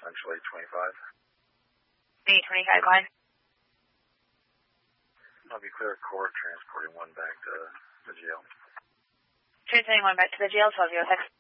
Central 825. 825 line. I'll be clear of court, transporting one back to the jail. Transporting one back to the jail, 12 text.